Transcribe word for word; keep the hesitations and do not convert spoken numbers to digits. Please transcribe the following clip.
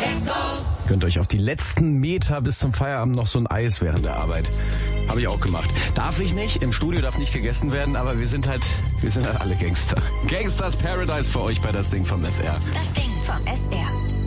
Gönnt euch auf die letzten Meter bis zum Feierabend noch so ein Eis während der Arbeit. Habe ich auch gemacht. Darf ich nicht, im Studio darf nicht gegessen werden, aber wir sind halt, wir sind halt alle Gangster. Gangsters Paradise für euch bei Das Ding vom S R. Das Ding vom S R.